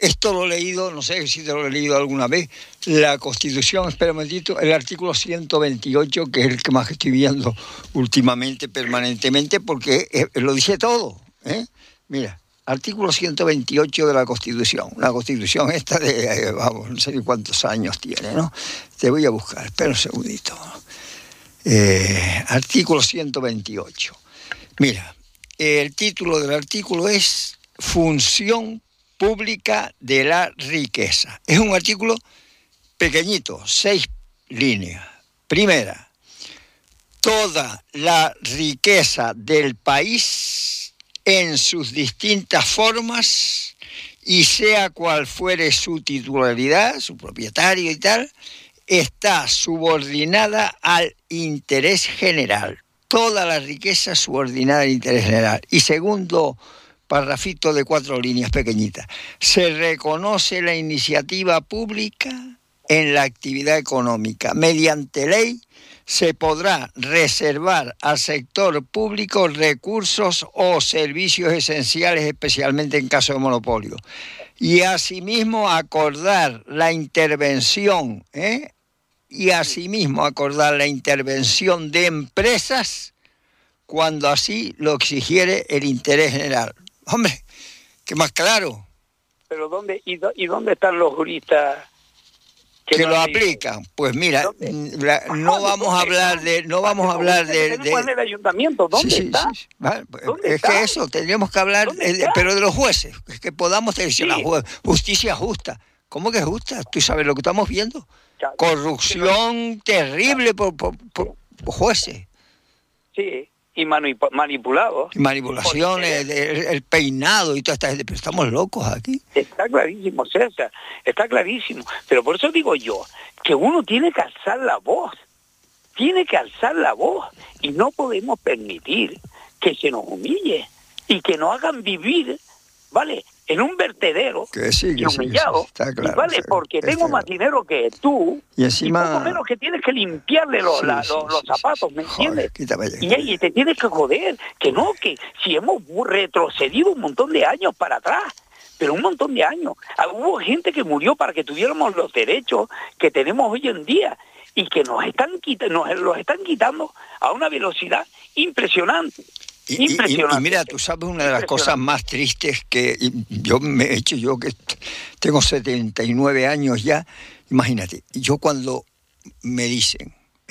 esto lo he leído, no sé si te lo he leído alguna vez, la Constitución, espera un momentito, el artículo 128, que es el que más estoy viendo últimamente, permanentemente, porque lo dice todo, ¿eh? Mira, artículo 128 de la Constitución, una Constitución esta de, vamos, no sé ni cuántos años tiene, ¿no? Te voy a buscar, espera un segundito. Artículo 128. Mira, el título del artículo es Función Pública de la Riqueza. Es un artículo pequeñito, 6 líneas. Primera, toda la riqueza del país en sus distintas formas y sea cual fuere su titularidad, su propietario y tal, está subordinada al interés general. Toda la riqueza subordinada al interés general. Y segundo parrafito de 4 líneas pequeñitas. Se reconoce la iniciativa pública en la actividad económica. Mediante ley se podrá reservar al sector público recursos o servicios esenciales, especialmente en caso de monopolio. Y asimismo acordar la intervención, de empresas cuando así lo exigiere el interés general. Hombre, ¿qué más claro? Pero ¿dónde están los juristas que lo aplican? Pues mira, no vamos a hablar de en el ayuntamiento, ¿dónde está? Sí. Vale, es que eso tendríamos que hablar, pero de los jueces, es que podamos decir la justicia justa. ¿Cómo que justa? ¿Tú sabes lo que estamos viendo? Corrupción terrible por jueces. Sí. Y manipulados. Y manipulaciones, el peinado y toda esta gente. Pero estamos locos aquí. Está clarísimo, César. Está clarísimo. Pero por eso digo yo, que uno tiene que alzar la voz. Tiene que alzar la voz. Y no podemos permitir que se nos humille y que nos hagan vivir, ¿vale?, en un vertedero y humillado, está claro, y vale, porque tengo más dinero que tú, y encima poco menos que tienes que limpiarle los zapatos, ¿me entiendes? Y te tienes que joder, que si hemos retrocedido un montón de años para atrás, pero un montón de años. Hubo gente que murió para que tuviéramos los derechos que tenemos hoy en día, y que nos los están quitando a una velocidad impresionante. Y mira, tú sabes una de las cosas más tristes que yo que tengo 79 años ya, imagínate, yo cuando me dicen,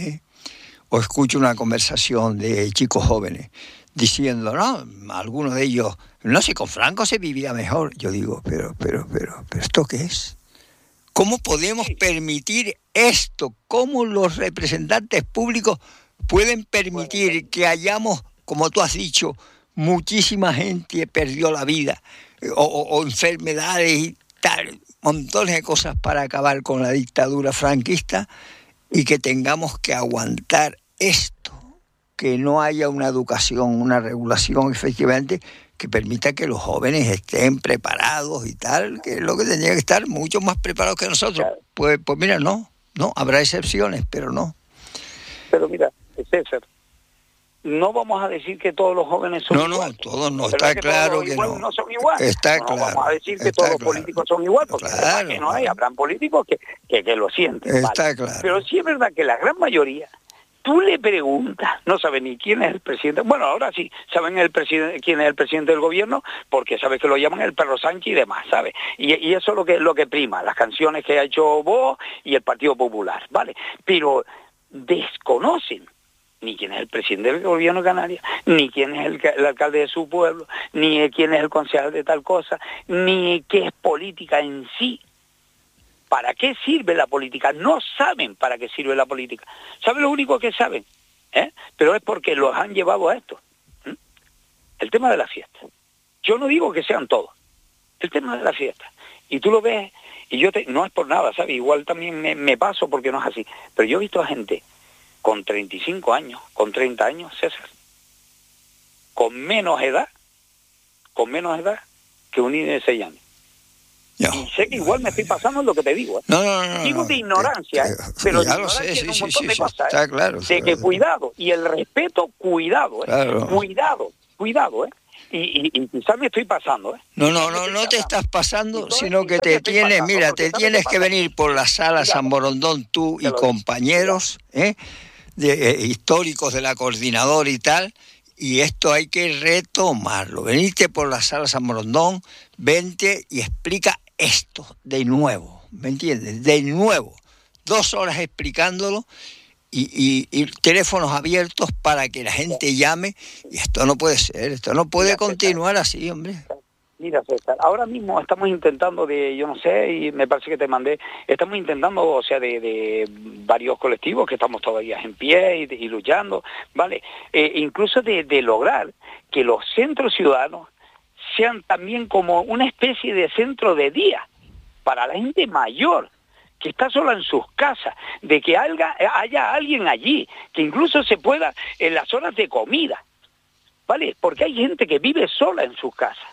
o escucho una conversación de chicos jóvenes diciendo, no, algunos de ellos, no sé, con Franco se vivía mejor, yo digo, pero ¿esto qué es? ¿Cómo podemos permitir esto? ¿Cómo los representantes públicos pueden permitir que hayamos, como tú has dicho, muchísima gente perdió la vida, o enfermedades y tal, montones de cosas para acabar con la dictadura franquista, y que tengamos que aguantar esto, que no haya una educación, una regulación efectivamente que permita que los jóvenes estén preparados y tal, que es lo que tendría que estar mucho más preparados que nosotros? Pues mira, no, habrá excepciones, pero no. Pero mira, César, no vamos a decir que todos los jóvenes son iguales. No, todos no, está claro que no. No son iguales. Está claro. No vamos a decir que todos los políticos son iguales, porque que no hay, habrán políticos que lo sienten. Está claro. Pero sí es verdad que la gran mayoría, tú le preguntas, no saben ni quién es el presidente. Bueno, ahora sí, saben quién es el presidente del gobierno, porque sabes que lo llaman el perro Sánchez y demás, ¿sabes? Y eso es lo que prima, las canciones que ha hecho Vox y el Partido Popular, ¿vale? Pero desconocen ni quién es el presidente del gobierno de Canarias, ni quién es el alcalde de su pueblo, ni quién es el concejal de tal cosa, ni qué es política en sí. ¿Para qué sirve la política? No saben para qué sirve la política. ¿Saben lo único que saben? Pero es porque los han llevado a esto. El tema de la fiesta. Yo no digo que sean todos. El tema de la fiesta. Y tú lo ves, y no es por nada, ¿sabes? Igual también me paso porque no es así. Pero yo he visto a gente con 35 años, con 30 años, César, con menos edad que un niño de 6 años. Y sé que igual me estoy pasando en lo que te digo. Digo de ignorancia, pero ya de ignorancia lo sé, en un montón de cosas. Está claro. De que cuidado, y el respeto, cuidado, Claro. Cuidado, y quizás me estoy pasando, ¿eh? No te estás pasando, sino que te tienes que venir por la sala San Borondón, tú y compañeros, históricos de la coordinadora y tal, y esto hay que retomarlo. Venite por la sala San Borondón, vente y explica esto de nuevo, ¿me entiendes? De nuevo, 2 horas explicándolo y teléfonos abiertos para que la gente llame, y esto no puede ser, esto no puede continuar así, hombre. Mira, César, ahora mismo estamos intentando yo no sé, y me parece que te mandé, estamos intentando, o sea, de varios colectivos que estamos todavía en pie y luchando, ¿vale? Incluso de lograr que los centros ciudadanos sean también como una especie de centro de día para la gente mayor, que está sola en sus casas, de que haya alguien allí, que incluso se pueda en las horas de comida, ¿vale? Porque hay gente que vive sola en sus casas.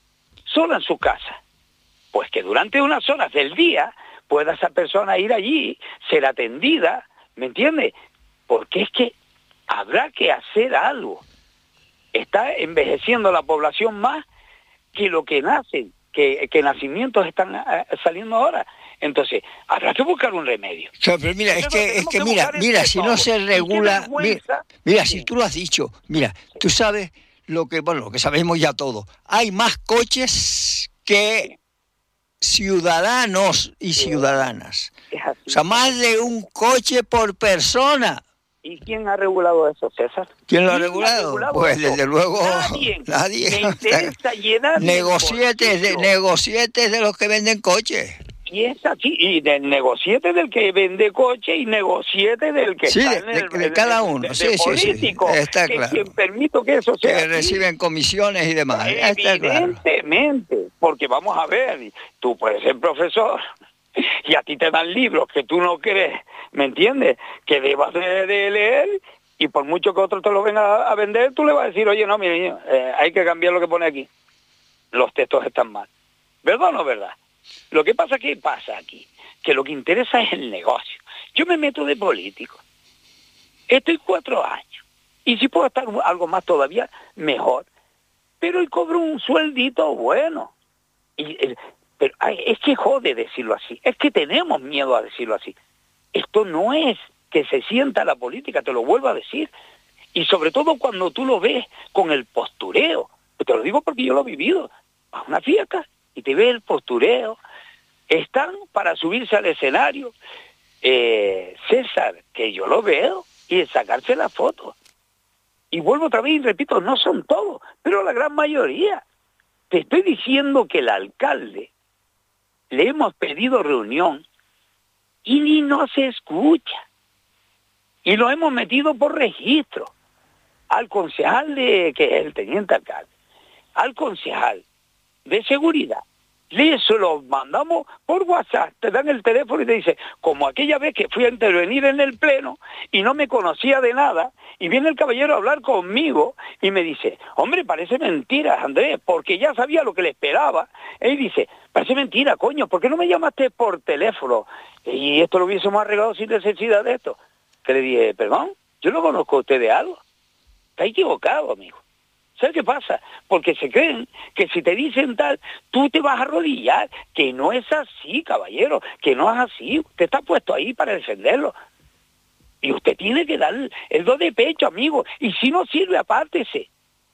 Pues que durante unas horas del día pueda esa persona ir allí, ser atendida, ¿me entiendes? Porque es que habrá que hacer algo. Está envejeciendo la población más que lo que nacen, que nacimientos están saliendo ahora. Entonces, habrá que buscar un remedio. O sea, pero mira, mira, si no se regula, mira, si tú lo has dicho, mira, tú sabes lo que sabemos ya todo. Hay más coches que ciudadanos y ciudadanas. O sea, más de un coche por persona. ¿Y quién ha regulado eso, César? ¿Quién lo ha regulado? Pues eso? Desde luego nadie. Me interesa llenar negocietes de los que venden coches. Y es así, y del negociete del que vende coche y negociete del que está de cada uno, político, está que claro. Quien permito que eso sea que reciben comisiones y demás. Evidentemente, claro. Porque vamos a ver, tú puedes ser profesor y a ti te dan libros que tú no crees, ¿me entiendes? Que debas de leer, y por mucho que otro te lo venga a vender, tú le vas a decir, oye, no, mi niño, hay que cambiar lo que pone aquí. Los textos están mal. ¿Verdad o no verdad? Lo que pasa, ¿qué pasa aquí? Que lo que interesa es el negocio. Yo me meto de político. Estoy 4 años. Y si puedo estar algo más todavía, mejor. Pero hoy cobro un sueldito bueno. Pero es que jode decirlo así. Es que tenemos miedo a decirlo así. Esto no es que se sienta la política, te lo vuelvo a decir. Y sobre todo cuando tú lo ves con el postureo. Te lo digo porque yo lo he vivido. A una fiesta y te ve el postureo, están para subirse al escenario, César, que yo lo veo, y sacarse la foto. Y vuelvo otra vez y repito, no son todos, pero la gran mayoría. Te estoy diciendo que el alcalde le hemos pedido reunión y ni nos escucha. Y lo hemos metido por registro. Al concejal que es el teniente alcalde, al concejal de seguridad, se lo mandamos por WhatsApp, te dan el teléfono y te dice, como aquella vez que fui a intervenir en el pleno y no me conocía de nada, y viene el caballero a hablar conmigo y me dice, hombre, parece mentira, Andrés, porque ya sabía lo que le esperaba. Él dice, parece mentira, coño, ¿por qué no me llamaste por teléfono? Y esto lo hubiésemos arreglado sin necesidad de esto. Que le dije, perdón, yo no conozco a usted de algo. Está equivocado, amigo. ¿Sabes qué pasa? Porque se creen que si te dicen tal, tú te vas a arrodillar, que no es así, caballero, que no es así. Usted está puesto ahí para defenderlo. Y usted tiene que dar el do de pecho, amigo. Y si no sirve, apártese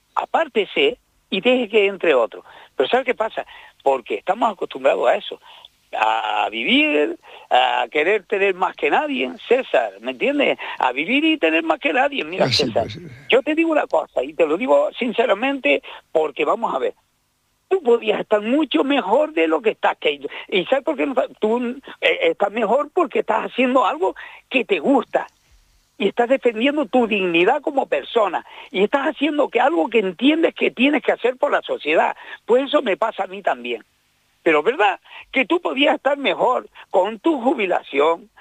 y deje que entre otro. Pero ¿sabes qué pasa? Porque estamos acostumbrados a eso. A vivir, a querer tener más que nadie, César, ¿me entiendes? A vivir y tener más que nadie. Mira, César, yo te digo una cosa, y te lo digo sinceramente, porque vamos a ver, tú podías estar mucho mejor de lo que estás. ¿Y sabes por qué no? Tú estás mejor porque estás haciendo algo que te gusta, y estás defendiendo tu dignidad como persona, y estás haciendo que algo que entiendes que tienes que hacer por la sociedad. Pues eso me pasa a mí también. Pero ¿verdad? Que tú podías estar mejor con tu jubilación,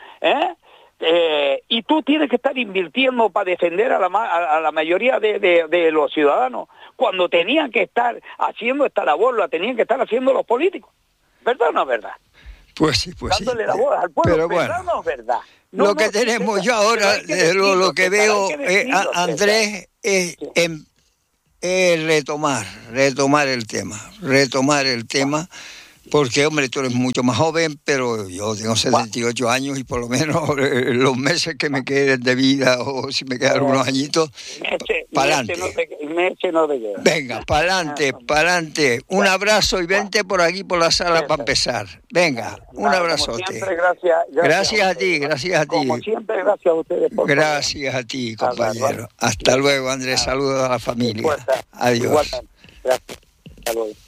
y tú tienes que estar invirtiendo para defender a la mayoría de los ciudadanos, cuando tenían que estar haciendo esta labor, la tenían que estar haciendo los políticos. ¿Verdad o no es verdad? Pues sí. Dándole la voz al pueblo, pero ¿verdad bueno, o no es verdad? Lo que tenemos yo ahora, lo que veo, Andrés, es retomar el tema, porque, hombre, tú eres mucho más joven, pero yo tengo 78 años y por lo menos los meses que me queden de vida, o si me quedan algunos añitos, para adelante. Venga, para adelante. Un abrazo y vente por aquí, por la sala, para empezar. Venga, un abrazote. Siempre, gracias a ti. Como siempre, gracias a ustedes. Gracias a ti, compañero. Hasta luego, Andrés. Saludos a la familia. Adiós. Gracias. Hasta luego.